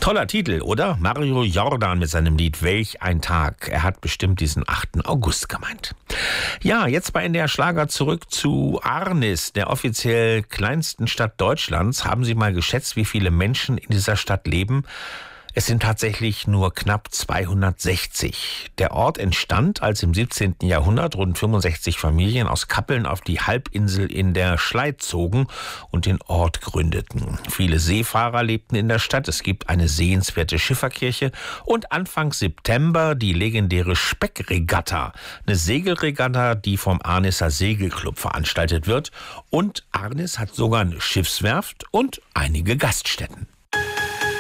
Toller Titel, oder? Mario Jordan mit seinem Lied Welch ein Tag. Er hat bestimmt diesen 8. August gemeint. Ja, jetzt bei NDR Schlager zurück zu Arnis, der offiziell kleinsten Stadt Deutschlands. Haben Sie mal geschätzt, wie viele Menschen in dieser Stadt leben? Es sind tatsächlich nur knapp 260. Der Ort entstand, als im 17. Jahrhundert rund 65 Familien aus Kappeln auf die Halbinsel in der Schlei zogen und den Ort gründeten. Viele Seefahrer lebten in der Stadt. Es gibt eine sehenswerte Schifferkirche und Anfang September die legendäre Speckregatta, eine Segelregatta, die vom Arniser Segelclub veranstaltet wird. Und Arnis hat sogar eine Schiffswerft und einige Gaststätten.